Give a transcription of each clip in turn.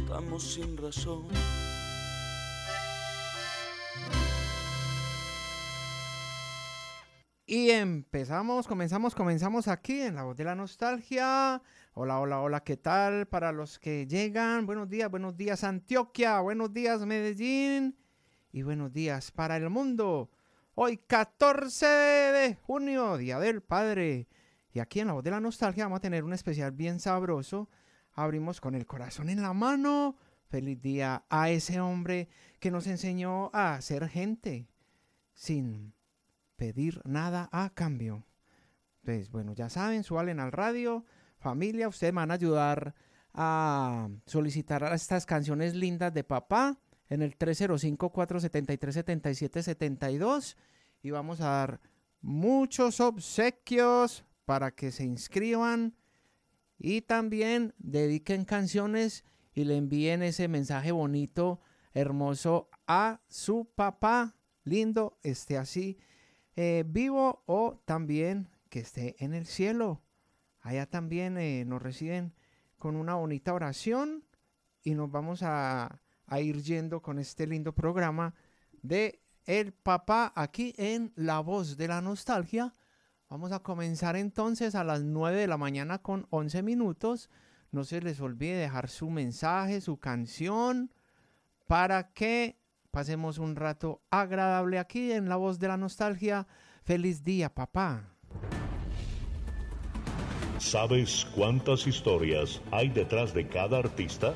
estamos sin razón. Y comenzamos aquí en La Voz de la Nostalgia. Hola, hola, hola, ¿qué tal? Para los que llegan, buenos días Antioquia, buenos días Medellín y buenos días para el mundo. Hoy 14 de junio, Día del Padre. Y aquí en La Voz de la Nostalgia vamos a tener un especial bien sabroso. Abrimos con el corazón en la mano. Feliz día a ese hombre que nos enseñó a ser gente sin pedir nada a cambio. Pues bueno, ya saben, suelen al radio. Familia, ustedes me van a ayudar a solicitar estas canciones lindas de papá en el 305-473-7772 y vamos a dar muchos obsequios para que se inscriban y también dediquen canciones y le envíen ese mensaje bonito, hermoso a su papá lindo, esté así vivo o también que esté en el cielo. Allá también nos reciben con una bonita oración y nos vamos a ir yendo con este lindo programa de El Papá aquí en La Voz de la Nostalgia. Vamos a comenzar entonces a las 9 de la mañana con 11 minutos. No se les olvide dejar su mensaje, su canción, para que pasemos un rato agradable aquí en La Voz de la Nostalgia. Feliz día, papá. ¿Sabes cuántas historias hay detrás de cada artista?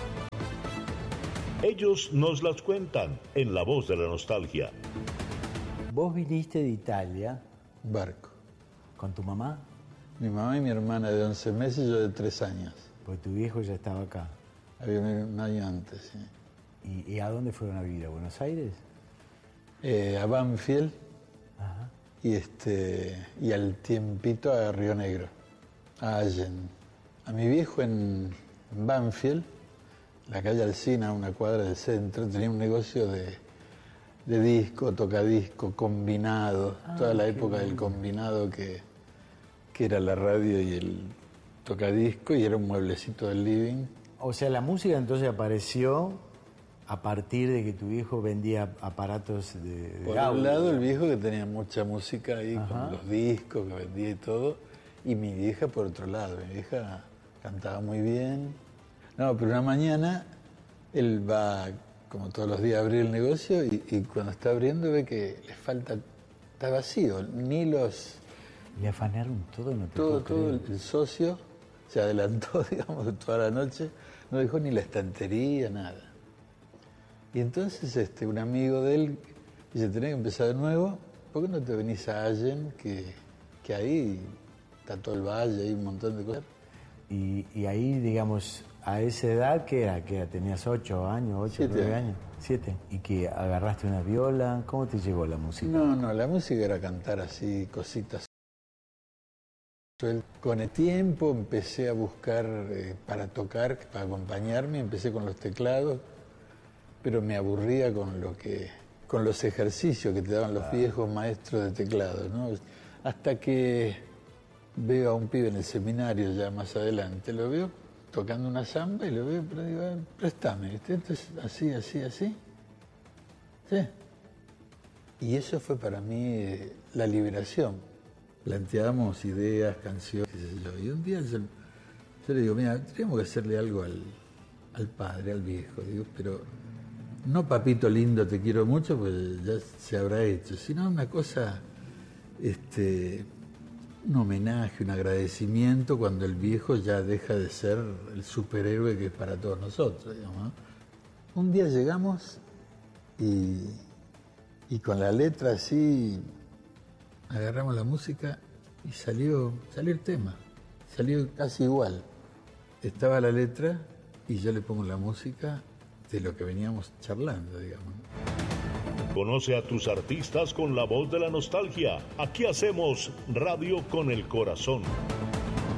Ellos nos las cuentan en La Voz de la Nostalgia. Vos viniste de Italia. Barco. ¿Con tu mamá? Mi mamá y mi hermana de 11 meses y yo de 3 años. Porque tu viejo ya estaba acá. Había un año antes, sí. ¿Y a dónde fueron a vivir? ¿A Buenos Aires? A Banfield. Ajá. Y al tiempito a Río Negro, a Allen. A mi viejo en Banfield, la calle Alsina, una cuadra del centro, tenía un negocio de disco, tocadisco, combinado, toda la época del combinado que era la radio y el tocadisco, y era un mueblecito del living. O sea, la música entonces apareció a partir de que tu viejo vendía aparatos de Por audio. un lado, el viejo que tenía mucha música ahí, Ajá, con los discos que vendía y todo, y mi vieja por otro lado. Mi vieja cantaba muy bien. No, pero una mañana él va, como todos los días, a abrir el negocio y cuando está abriendo ve que le falta, está vacío, ni los... Le afanaron todo, no te Todo puedo creer. el socio se adelantó, digamos, toda la noche, no dejó ni la estantería, nada. Y entonces un amigo de él dice, tenés que empezar de nuevo, ¿por qué no te venís a Allen, que ahí está todo el valle, hay un montón de cosas? Y ahí, digamos, a esa edad, ¿qué era? ¿Tenías 8 años, 8, 9 años? 7. ¿Y que agarraste una viola? ¿Cómo te llegó la música? No, la música era cantar así, cositas. Con el tiempo empecé a buscar para tocar, para acompañarme, empecé con los teclados, pero me aburría con los ejercicios que te daban los viejos maestros de teclado, ¿no? Hasta que veo a un pibe en el seminario ya más adelante, lo veo tocando una samba y lo veo, pero digo, préstame, esto es así, así, así. Sí. Y eso fue para mí la liberación. Planteamos ideas, canciones, qué sé yo. Y un día yo le digo, mira, tenemos que hacerle algo al padre, al viejo. Digo, pero no papito lindo, te quiero mucho, pues ya se habrá hecho, sino una cosa, un homenaje, un agradecimiento cuando el viejo ya deja de ser el superhéroe que es para todos nosotros, digamos, ¿no? Un día llegamos y con la letra así agarramos la música y salió el tema, salió casi igual. Estaba la letra y yo le pongo la música de lo que veníamos charlando, digamos. Conoce a tus artistas con La Voz de la Nostalgia. Aquí hacemos radio con el corazón.